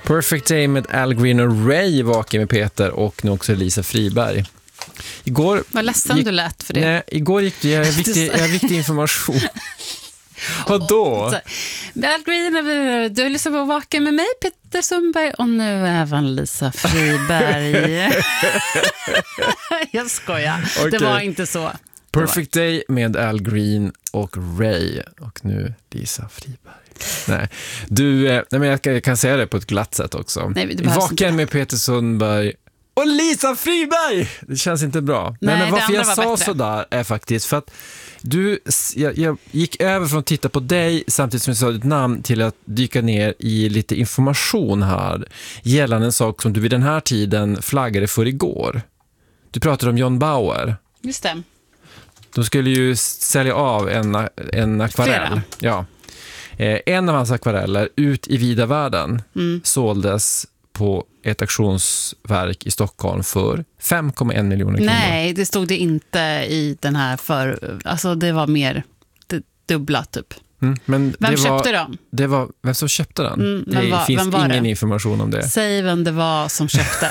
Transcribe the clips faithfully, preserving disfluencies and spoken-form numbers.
Perfect Day med Al Green och Ray, Vaken med Peter och nu också Lisa Friberg. Igår Vad ledsen gick, du lät för det. Nej, igår gick det, jag har viktig, jag har viktig information. Vadå? Al Green, du är liksom på Vaken med mig, Peter Sundberg, och nu även Lisa Friberg. Jag skojar, okay. Det var inte så. Perfect Day med Al Green och Ray och nu Lisa Friberg. Nej, du, nej men jag kan, jag kan säga det på ett glatt sätt också. Nej, Vaken med Peter Sundberg och Lisa Friberg. Det känns inte bra. Nej, men varför jag sa så där är faktiskt för att du, jag, jag gick över från att titta på dig samtidigt som jag sa ditt namn till att dyka ner i lite information här gällande en sak som du vid den här tiden flaggade för igår. Du pratade om John Bauer. Just det. De skulle ju sälja av en, en akvarell. Flera. Ja. Eh, en av hans akvareller ut i vida världen mm. såldes på ett auktionsverk i Stockholm för fem komma en miljoner kronor. Nej, det stod det inte i den här för... Alltså det var mer det dubbla typ. Mm, men vem det köpte var, den? Det var, vem som köpte den? Mm, det var, finns ingen det? information om det. Säg vem det var som köpte.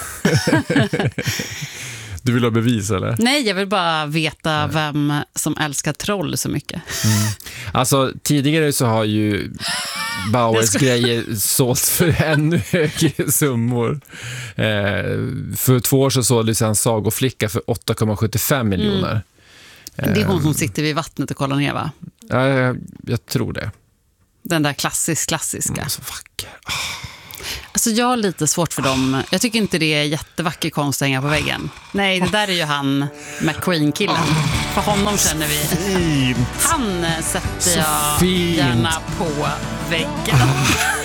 Du vill ha bevis eller? Nej, jag vill bara veta vem som älskar troll så mycket. Mm. Alltså tidigare så har ju Bauers grejer sålt för ännu högre summor. Eh, för två år så såldes en sagoflicka för åtta komma sjuttiofem miljoner. Mm. Det är hon som sitter vid vattnet och kollar ner, va? Ja, jag, jag tror det. Den där klassisk, klassiska. Mm, så vacker. Oh. Alltså jag har lite svårt för dem. Jag tycker inte det är jättevacker konst att hänga på väggen. Nej, det där är ju han McQueen-killen. För honom känner vi. Fint. Han sätter jag fint. gärna på väggen.